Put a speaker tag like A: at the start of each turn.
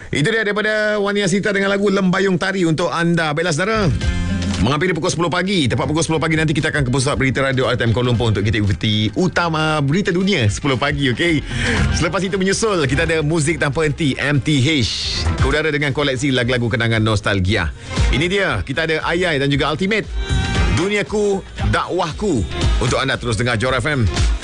A: Itu dia daripada Wania Sita dengan lagu Lembayung Tari untuk anda. Baiklah saudara, menghampiri pukul 10 pagi. Tepat pukul 10 pagi nanti kita akan ke pusat berita radio RTM Kuala Lumpur untuk kita ikuti utama berita dunia 10 pagi, okey. Selepas itu menyusul kita ada muzik tanpa henti MTH ke udara dengan koleksi lagu-lagu kenangan nostalgia. Ini dia, kita ada Ayai dan juga Ultimate, Duniaku Dakwahku untuk anda terus dengar Johor FM.